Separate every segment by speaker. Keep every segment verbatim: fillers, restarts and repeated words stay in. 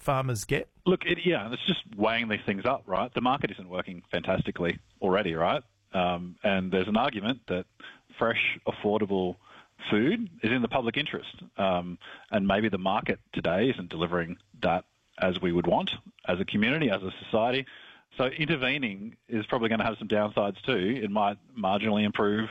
Speaker 1: farmers get?
Speaker 2: Look, it, yeah, it's just weighing these things up, right? The market isn't working fantastically already, right? Um, and there's an argument that fresh, affordable food is in the public interest. Um, and maybe the market today isn't delivering that as we would want as a community, as a society. So intervening is probably going to have some downsides too. It might marginally improve,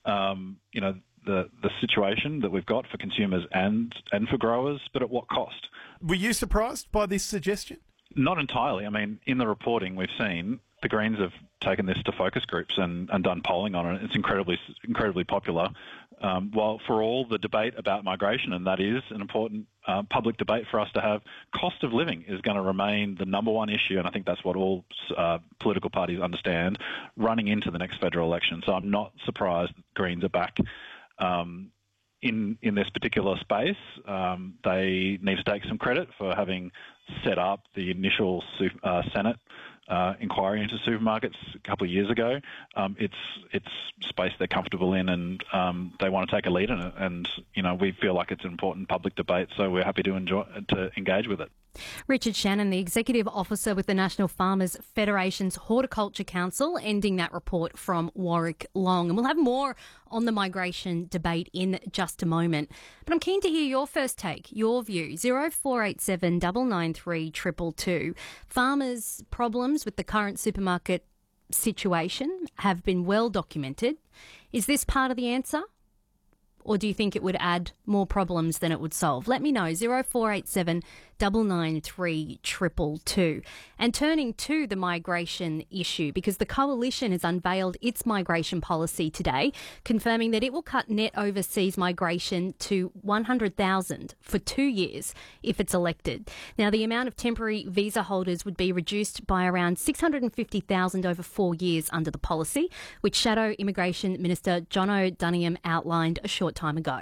Speaker 2: um, you know, the, the situation that we've got for consumers and, and for growers, but at what cost?
Speaker 1: Were you surprised by this suggestion?
Speaker 2: Not entirely. I mean, in the reporting we've seen, the Greens have taken this to focus groups and, and done polling on it. It's incredibly, incredibly popular. Um, while for all the debate about migration, and that is an important uh, public debate for us to have, cost of living is going to remain the number one issue, and I think that's what all uh, political parties understand running into the next federal election. So I'm not surprised that Greens are back um, in in this particular space. Um, they need to take some credit for having set up the initial uh, Senate Uh, inquiry into supermarkets a couple of years ago. Um, it's it's space they're comfortable in, and um, they want to take a lead in it. And you know, we feel like it's an important public debate, so we're happy to enjoy to engage with it.
Speaker 3: Richard Shannon, the Executive Officer with the National Farmers Federation's Horticulture Council, ending that report from Warwick Long. And we'll have more on the migration debate in just a moment. But I'm keen to hear your first take, your view. zero four eight seven nine nine three two two two. Farmers' problems with the current supermarket situation have been well documented. Is this part of the answer? Or do you think it would add more problems than it would solve? Let me know, zero four eight seven nine nine three two two two. And turning to the migration issue, because the Coalition has unveiled its migration policy today, confirming that it will cut net overseas migration to one hundred thousand for two years if it's elected. Now, the amount of temporary visa holders would be reduced by around six hundred fifty thousand over four years under the policy, which Shadow Immigration Minister Jono Duniam outlined a short time ago.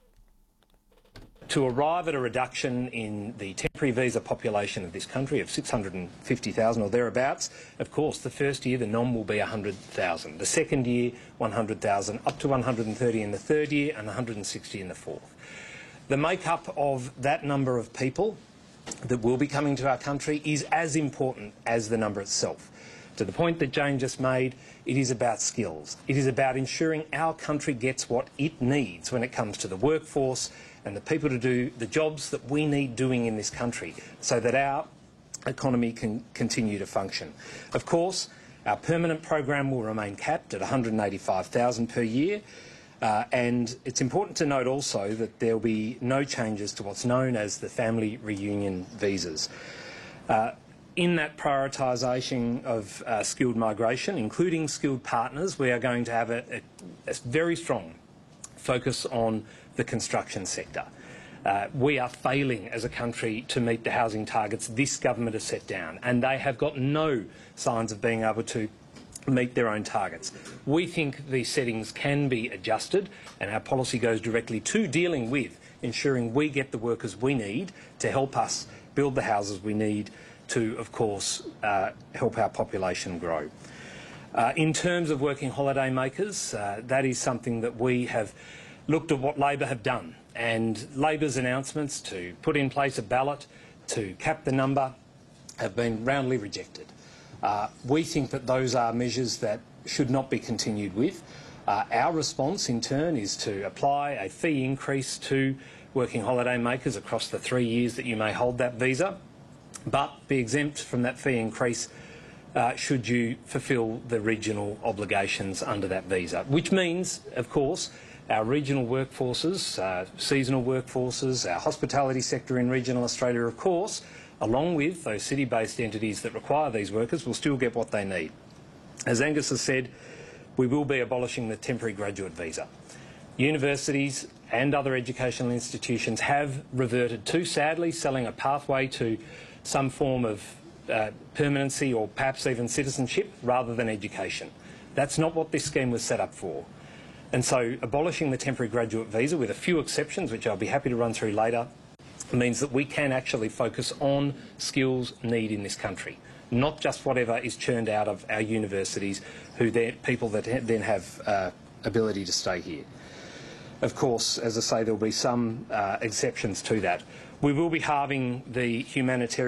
Speaker 4: To arrive at a reduction in the temporary visa population of this country of six hundred fifty thousand or thereabouts, of course, the first year the norm will be one hundred thousand. The second year, one hundred thousand, up to one hundred thirty in the third year and one hundred sixty in the fourth. The makeup of that number of people that will be coming to our country is as important as the number itself. To the point that Jane just made, it is about skills. It is about ensuring our country gets what it needs when it comes to the workforce and the people to do the jobs that we need doing in this country so that our economy can continue to function. Of course, our permanent program will remain capped at one hundred eighty-five thousand per year, uh, and it's important to note also that there will be no changes to what's known as the family reunion visas. Uh, In that prioritisation of uh, skilled migration, including skilled partners, we are going to have a, a, a very strong focus on the construction sector. Uh, we are failing as a country to meet the housing targets this government has set down, and they have got no signs of being able to meet their own targets. We think these settings can be adjusted, and our policy goes directly to dealing with ensuring we get the workers we need to help us build the houses we need to, of course, uh, help our population grow. Uh, in terms of working holiday makers, uh, that is something that we have looked at what Labor have done, and Labor's announcements to put in place a ballot to cap the number have been roundly rejected. Uh, we think that those are measures that should not be continued with. Uh, our response, in turn, is to apply a fee increase to working holiday makers across the three years that you may hold that visa, but be exempt from that fee increase uh, should you fulfil the regional obligations under that visa, which means, of course, our regional workforces, uh, seasonal workforces, our hospitality sector in regional Australia, of course, along with those city-based entities that require these workers, will still get what they need. As Angus has said, we will be abolishing the temporary graduate visa. Universities and other educational institutions have reverted to, sadly, selling a pathway to some form of uh, permanency or perhaps even citizenship rather than education. That's not what this scheme was set up for. And so abolishing the temporary graduate visa, with a few exceptions, which I'll be happy to run through later, means that we can actually focus on skills need in this country, not just whatever is churned out of our universities, who people that then have uh, ability to stay here. Of course, as I say, there will be some uh, exceptions to that. We will be halving the humanitarian